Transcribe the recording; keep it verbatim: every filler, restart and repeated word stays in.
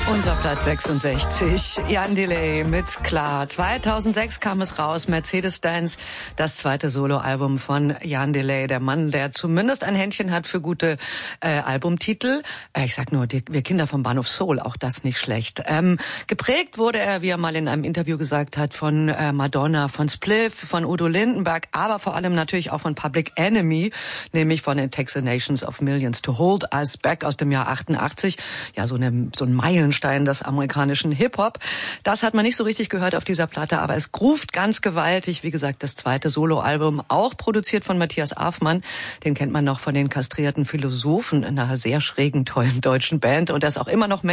Unser Platz sechsundsechzig, Jan Delay mit Klar. zweitausendsechs kam es raus, Mercedes-Dance, das zweite Soloalbum von Jan Delay, der Mann, der zumindest ein Händchen hat für gute äh, Albumtitel. Äh, ich sag nur, die, wir Kinder vom Bahnhof Soul, auch das nicht schlecht. Ähm, geprägt wurde er, wie er mal in einem Interview gesagt hat, von äh, Madonna, von Spliff, von Udo Lindenberg, aber vor allem natürlich auch von Public Enemy, nämlich von It Takes a Nations of Millions to Hold Us Back aus dem Jahr achtundachtzig. Ja, so, eine, so ein Meilenstein des amerikanischen Hip-Hop. Das hat man nicht so richtig gehört auf dieser Platte, aber es groovt ganz gewaltig. Wie gesagt, das zweite Soloalbum, auch produziert von Matthias Afmann. Den kennt man noch von den kastrierten Philosophen, einer sehr schrägen, tollen deutschen Band. Und er ist auch immer noch